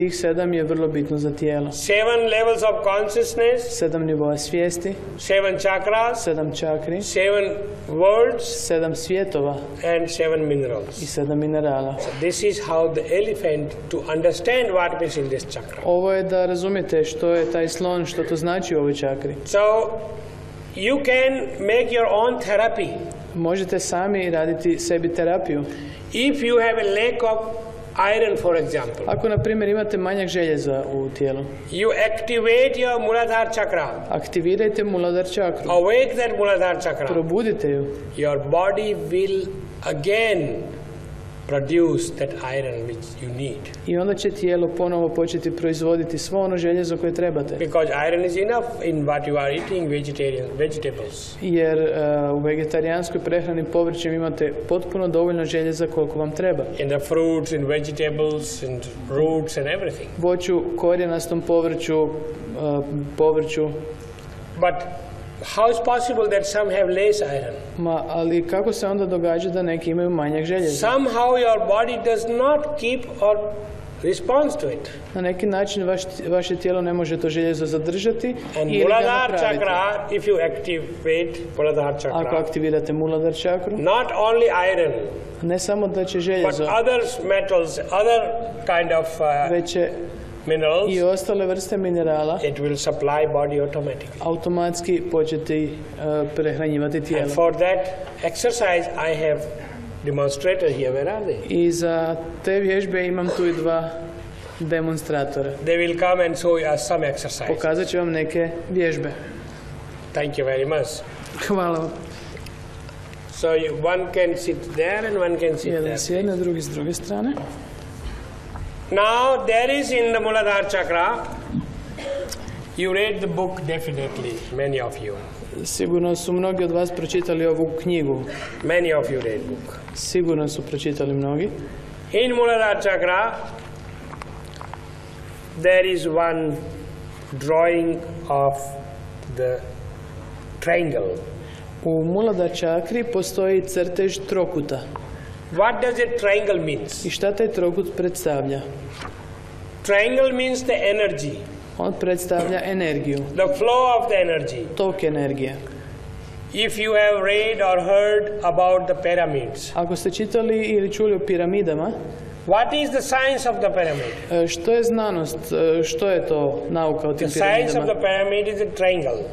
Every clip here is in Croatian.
Tih 7 je vrlo bitno za tijelo. 7 levels of consciousness, 7 nivoa svijesti, 7 chakras, 7 čakri, 7 worlds, 7 svjetova and 7 i minerals. 7 minerala. This is how the elephant to understand what is in this chakra. Ovo je da razumijete što je taj slon, što to znači u ovoj čakri. So you can make your own therapy. Možete sami raditi sebi terapiju. If you have a lack of iron, for example, Ako, na primjer, imate manjak željeza u tijelu, you activate your Muladhara chakra, aktivirajte Muladhara čakru, awake that Muladhara chakra. probudite ju. Your body will again produce that iron which you need. I onda će tijelo ponovo početi proizvoditi svo ono željezo koje trebate. Because iron is enough in what you are eating, vegetables. Jer u vegetarijanskoj prehrani povrćem imate potpuno dovoljno željeza koliko vam treba. In the fruits, in vegetables, in roots and everything. Voću, korijenastom povrću, povrću. But how is possible that some have less iron? Ali kako se onda događa da neki imaju manjak željeza? Somehow your body does not keep or responds to it. Na neki način vaše tijelo ne može to željezo zadržati And ili ga Muladhara napraviti. chakra, if you activate Muladhara Ako chakra, aktivirate Muladhara čakru, not only iron, ne samo da će but željezo, other metals, other kind of već će minerals, i ostale vrste minerala it will supply body automatically. automatski početi prehranjivati And tijelo. for that exercise I have demonstrator here. Where are they? I za te vježbe imam tu i 2 demonstratora. They will come and show us some exercise. Pokazat ću vam neke vježbe. Thank you very much. Hvala vam. So one can sit there and one can sit Jedan there. s jedne, drugi s druge strane. Now there is in the Muladhara chakra, you read the book definitely, many of you. Sigurno su mnogi od vas pročitali ovu knjigu. Many of you read book. Sigurno su pročitali mnogi. In Muladhara chakra, there is one drawing of the triangle. U Muladhara čakri postoji crtež trokuta. What does a triangle means? I šta taj trokut predstavlja? Triangle means the energy, On predstavlja energiju, the flow of the energy. tok energije. If you have read or heard about the pyramids, Ako ste čitali ili čuli o piramidama, what is the science of the pyramid? što je znanost, što je to nauka o tim The science of piramidama? the pyramid is a triangle.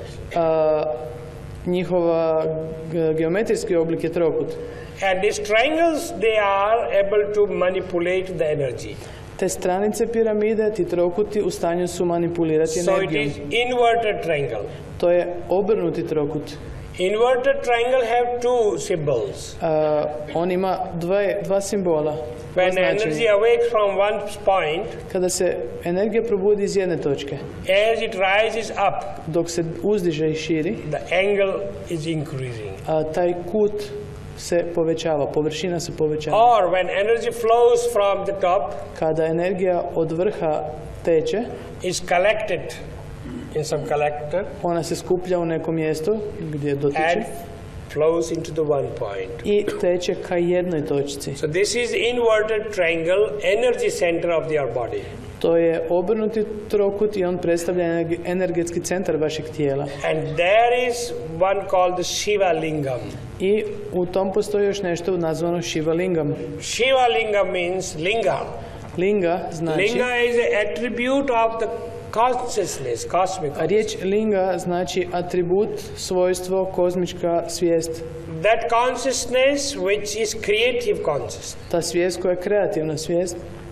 Njihova geometrijski oblik je trokut. And these triangles, they are able to manipulate the energy. Te stranice piramide, ti trokuti, u stanju su manipulirati So it energijom. is inverted triangle. To je obrnuti trokut. Inverted triangle have two symbols. On ima dva simbola. dva When značenja. energy awakes from one point, Kada se energija probudi iz jedne točke, as it rises up, dok se uzdiže i širi, the angle is increasing. taj kut se povećava, površina se povećava. Or when energy flows from the top, Kada energija od vrha teče, is collected in some collector ona se skuplja u nekom mjestu gdje dotiče and flows into the one point. i teče ka jednoj točci. So this is inverted triangle, energy center of your body. To je obrnuti trokut i on predstavlja energetski centar vašeg tijela. And there is one called the Shiva Lingam. I u tom postoji još nešto nazvano Shiva Lingam. Shiva Lingam means linga. Linga znači, Linga is an attribute of the consciousness, cosmic. riječ linga znači atribut, svojstvo, kozmička svijest. That consciousness which is creative consciousness. Ta svijest koja je kreativna svijest.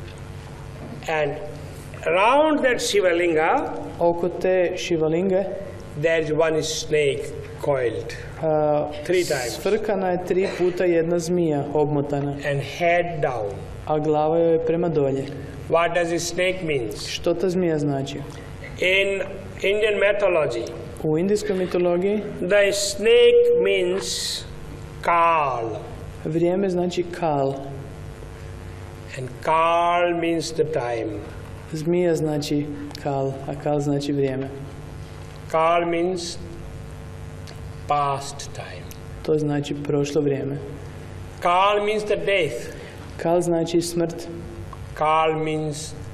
And around that Shiva Linga, Oko te Shivalinge there is one snake coiled 3 times svrkana je 3 puta jedna zmija obmotana, and head down. a glava joj je prema dolje. What does a snake means? Što ta zmija znači? In Indian mythology, U indijskoj mitologiji the snake means Kal. vrijeme znači kal. And Kal means the time. Zmija znači kal, a kal znači vrijeme. Kal means past time. To znači prošlo vrijeme. Kal means the death. Kal znači smrt. Kal means